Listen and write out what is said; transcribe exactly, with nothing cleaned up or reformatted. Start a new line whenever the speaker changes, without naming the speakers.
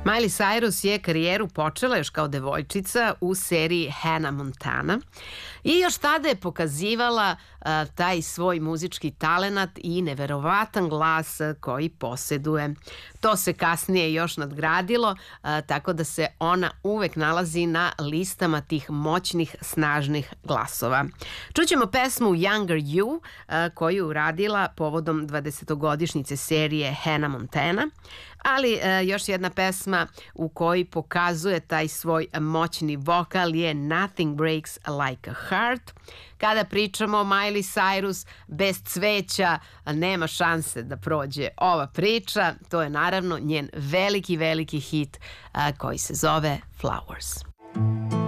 Miley Cyrus je karijeru počela još kao devojčica u seriji Hannah Montana i još tada je pokazivala a, taj svoj muzički talenat i neverovatan glas a, koji poseduje. To se kasnije još nadgradilo, a, tako da se ona uvek nalazi na listama tih moćnih, snažnih glasova. Čućemo pesmu Younger You a, koju je uradila povodom dvadesetogodišnjice serije Hannah Montana, ali e, još jedna pesma u kojoj pokazuje taj svoj moćni vokal je Nothing Breaks Like a Heart. Kada pričamo o Miley Cyrus, bez cveća nema šanse da prođe ova priča. To je naravno njen veliki, veliki hit a, koji se zove Flowers.